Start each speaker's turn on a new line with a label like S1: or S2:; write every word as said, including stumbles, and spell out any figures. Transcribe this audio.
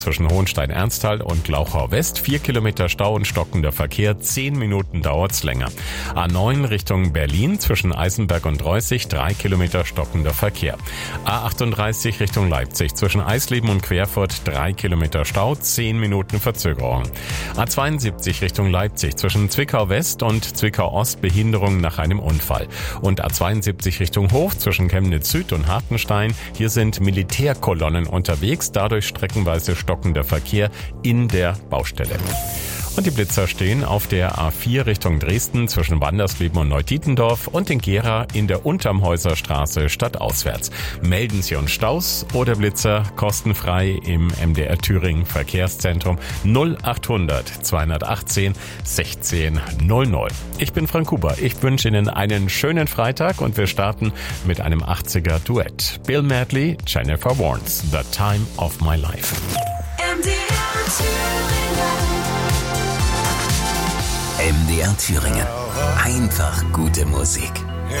S1: Zwischen Hohenstein-Ernsthal und Glauchau West vier Kilometer Stau und stockender Verkehr, zehn Minuten dauert's länger. A neun Richtung Berlin zwischen Eisenberg und Reußig drei Kilometer stockender Verkehr. A achtunddreißig Richtung Leipzig zwischen Eisleben und Querfurt drei Kilometer Stau, zehn Minuten Verzögerung. A zweiundsiebzig Richtung Leipzig zwischen Zwickau West und Zwickau Ost Behinderung nach einem Unfall. Und A zweiundsiebzig Richtung Hof zwischen Chemnitz Süd und Hartenstein. Hier sind Militärkolonnen unterwegs, dadurch streckenweise stockender Verkehr in der Baustelle. Und die Blitzer stehen auf der A vier Richtung Dresden zwischen Wandersleben und Neudietendorf und in Gera in der Untermhäuser Straße stadtauswärts. Melden Sie uns Staus oder Blitzer kostenfrei im M D R Thüringen Verkehrszentrum null achthundert zweihundertachtzehn sechzehn null null. Ich bin Frank Huber. Ich wünsche Ihnen einen schönen Freitag und wir starten mit einem achtziger Duett. Bill Medley, Jennifer Warnes, The Time of My Life.
S2: M D R Thüringen.
S3: M D R Thüringen. Einfach gute Musik.